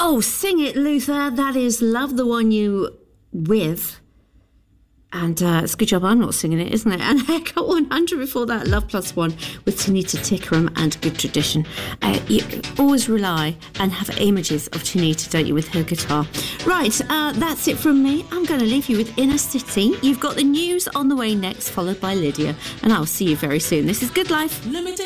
Oh, sing it, Luther. That is Love the One You With. And it's a good job I'm not singing it, isn't it? And Haircut 100 before that, Love Plus One with Tanita Tikaram and Good Tradition. You always rely and have images of Tanita, don't you, with her guitar. Right, that's it from me. I'm going to leave you with Inner City. You've got the news on the way next, followed by Lydia. And I'll see you very soon. This is Good Life.